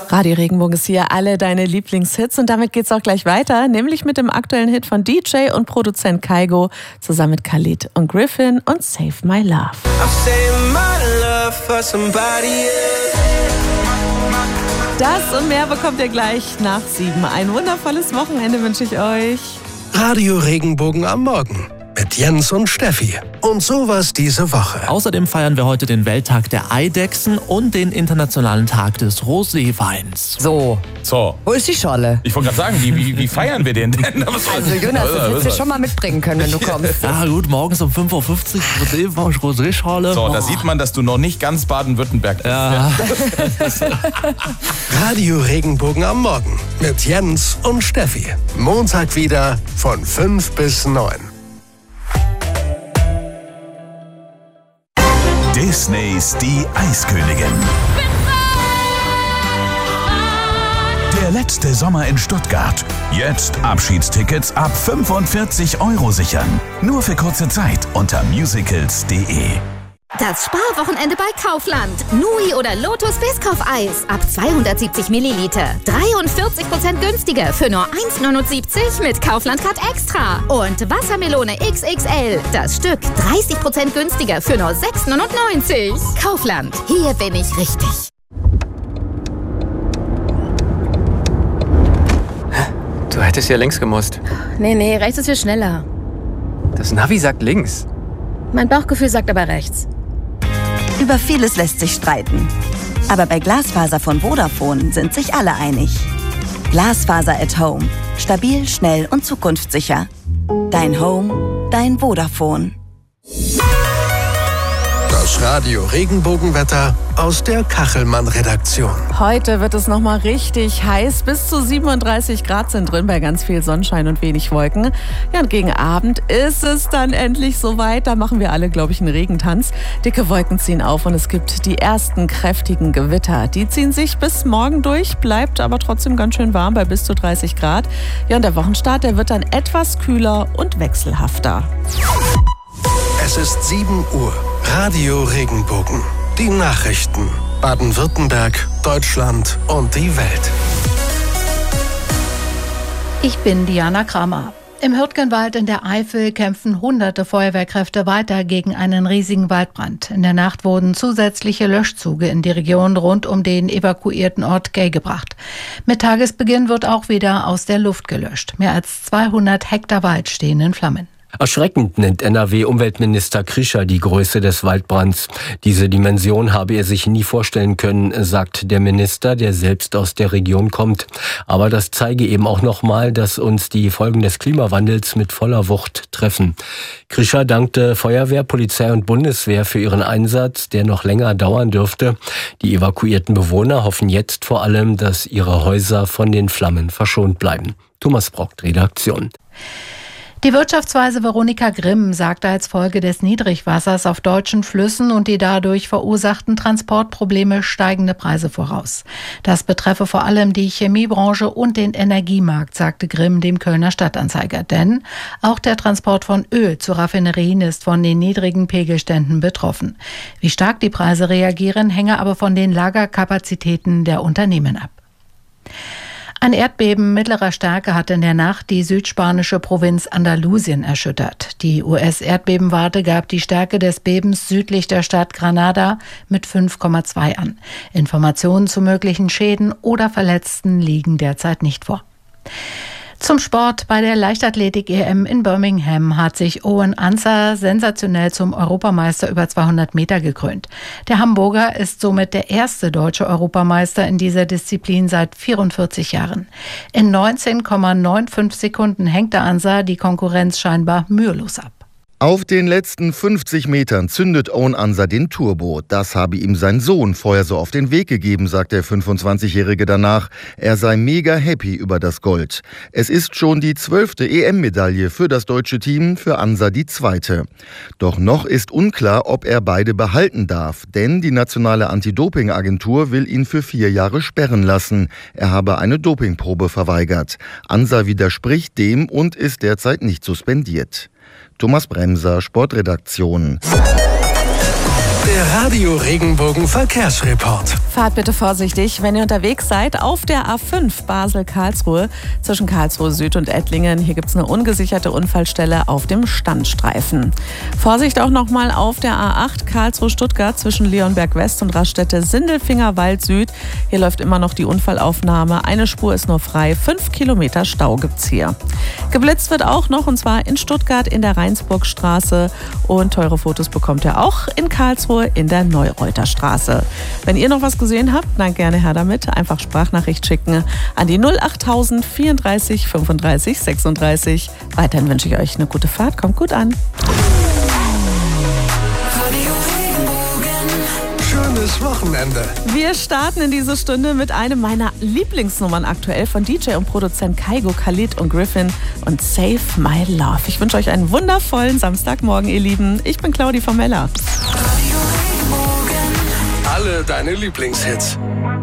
Radio Regenbogen ist hier, alle deine Lieblingshits, und damit geht's auch gleich weiter, nämlich mit dem aktuellen Hit von DJ und Produzent Kygo zusammen mit Khalid und Griffin und Save My Love. Das und mehr bekommt ihr gleich nach 7. Ein wundervolles Wochenende wünsche ich euch. Radio Regenbogen am Morgen mit Jens und Steffi. Und sowas diese Woche. Außerdem feiern wir heute den Welttag der Eidechsen und den Internationalen Tag des Roséweins. So. Wo ist die Schorle? Ich wollte gerade sagen, wie feiern wir den denn? Also Jonas, das hättest du schon mal mitbringen können, wenn du kommst. Ja gut, morgens um 5.50 Uhr Rosé-Schorle. So, da sieht man, dass du noch nicht ganz Baden-Württemberg bist. Ja. Radio Regenbogen am Morgen mit Jens und Steffi. Montag wieder von 5 bis 9. Disneys Die Eiskönigin. Der letzte Sommer in Stuttgart. Jetzt Abschiedstickets ab 45 € sichern. Nur für kurze Zeit unter musicals.de. Das Sparwochenende bei Kaufland. Nui oder Lotus Biscoff-Eis ab 270 Milliliter. 43% günstiger für nur 1,79 mit Kaufland Card Extra. Und Wassermelone XXL. Das Stück 30% günstiger für nur 6,99. Kaufland. Hier bin ich richtig. Du hättest ja links gemusst. Nee, rechts ist viel schneller. Das Navi sagt links. Mein Bauchgefühl sagt aber rechts. Über vieles lässt sich streiten. Aber bei Glasfaser von Vodafone sind sich alle einig. Glasfaser at Home. Stabil, schnell und zukunftssicher. Dein Home, dein Vodafone. Das Radio Regenbogenwetter aus der Kachelmann-Redaktion. Heute wird es nochmal richtig heiß. Bis zu 37 Grad sind drin bei ganz viel Sonnenschein und wenig Wolken. Ja, und gegen Abend ist es dann endlich soweit. Da machen wir alle, glaube ich, einen Regentanz. Dicke Wolken ziehen auf und es gibt die ersten kräftigen Gewitter. Die ziehen sich bis morgen durch, bleibt aber trotzdem ganz schön warm bei bis zu 30 Grad. Ja, und der Wochenstart, der wird dann etwas kühler und wechselhafter. Es ist 7 Uhr. Radio Regenbogen. Die Nachrichten. Baden-Württemberg, Deutschland und die Welt. Ich bin Diana Kramer. Im Hürtgenwald in der Eifel kämpfen hunderte Feuerwehrkräfte weiter gegen einen riesigen Waldbrand. In der Nacht wurden zusätzliche Löschzüge in die Region rund um den evakuierten Ort Gey gebracht. Mit Tagesbeginn wird auch wieder aus der Luft gelöscht. Mehr als 200 Hektar Wald stehen in Flammen. Erschreckend nennt NRW-Umweltminister Krischer die Größe des Waldbrands. Diese Dimension habe er sich nie vorstellen können, sagt der Minister, der selbst aus der Region kommt. Aber das zeige eben auch nochmal, dass uns die Folgen des Klimawandels mit voller Wucht treffen. Krischer dankte Feuerwehr, Polizei und Bundeswehr für ihren Einsatz, der noch länger dauern dürfte. Die evakuierten Bewohner hoffen jetzt vor allem, dass ihre Häuser von den Flammen verschont bleiben. Thomas Brockt, Redaktion. Die Wirtschaftsweise Veronika Grimm sagte als Folge des Niedrigwassers auf deutschen Flüssen und die dadurch verursachten Transportprobleme steigende Preise voraus. Das betreffe vor allem die Chemiebranche und den Energiemarkt, sagte Grimm dem Kölner Stadtanzeiger. Denn auch der Transport von Öl zu Raffinerien ist von den niedrigen Pegelständen betroffen. Wie stark die Preise reagieren, hänge aber von den Lagerkapazitäten der Unternehmen ab. Ein Erdbeben mittlerer Stärke hat in der Nacht die südspanische Provinz Andalusien erschüttert. Die US-Erdbebenwarte gab die Stärke des Bebens südlich der Stadt Granada mit 5,2 an. Informationen zu möglichen Schäden oder Verletzten liegen derzeit nicht vor. Zum Sport. Bei der Leichtathletik-EM in Birmingham hat sich Owen Ansah sensationell zum Europameister über 200 Meter gekrönt. Der Hamburger ist somit der erste deutsche Europameister in dieser Disziplin seit 44 Jahren. In 19,95 Sekunden hängte Ansah die Konkurrenz scheinbar mühelos ab. Auf den letzten 50 Metern zündet Owen Ansah den Turbo. Das habe ihm sein Sohn vorher so auf den Weg gegeben, sagt der 25-Jährige danach. Er sei mega happy über das Gold. Es ist schon die 12. EM-Medaille für das deutsche Team, für Ansah die 2. Doch noch ist unklar, ob er beide behalten darf. Denn die nationale Anti-Doping-Agentur will ihn für 4 Jahre sperren lassen. Er habe eine Dopingprobe verweigert. Ansah widerspricht dem und ist derzeit nicht suspendiert. Thomas Bremser, Sportredaktion. Der Der Radio Regenbogen Verkehrsreport. Fahrt bitte vorsichtig, wenn ihr unterwegs seid auf der A5 Basel-Karlsruhe zwischen Karlsruhe Süd und Ettlingen. Hier gibt es eine ungesicherte Unfallstelle auf dem Standstreifen. Vorsicht auch nochmal auf der A8 Karlsruhe-Stuttgart zwischen Leonberg West und Raststätte-Sindelfingerwald Süd. Hier läuft immer noch die Unfallaufnahme. Eine Spur ist nur frei. 5 Kilometer Stau gibt's hier. Geblitzt wird auch noch, und zwar in Stuttgart in der Rheinsburgstraße. Und teure Fotos bekommt ihr auch in Karlsruhe in der Neureuterstraße. Wenn ihr noch was gesehen habt, dann gerne her damit. Einfach Sprachnachricht schicken an die 08000 34 35 36. Weiterhin wünsche ich euch eine gute Fahrt. Kommt gut an. Schönes Wochenende. Wir starten in diese Stunde mit einem meiner Lieblingsnummern aktuell von DJ und Produzent Kaigo, Khalid und Griffin und Save My Love. Ich wünsche euch einen wundervollen Samstagmorgen, ihr Lieben. Ich bin Claudi von Mella. Alle deine Lieblingshits.